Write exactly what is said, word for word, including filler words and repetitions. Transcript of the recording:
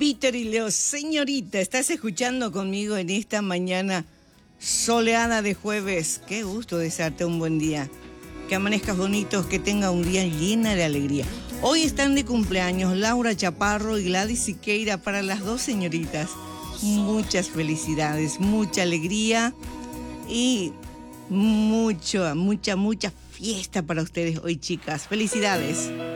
Peter y Leo, señorita, estás escuchando conmigo en esta mañana soleada de jueves. Qué gusto desearte un buen día. Que amanezcas bonitos, que tenga un día llena de alegría. Hoy están de cumpleaños Laura Chaparro y Gladys Siqueira, para las dos señoritas. Muchas felicidades, mucha alegría y mucho, mucha, mucha fiesta para ustedes hoy, chicas. Felicidades.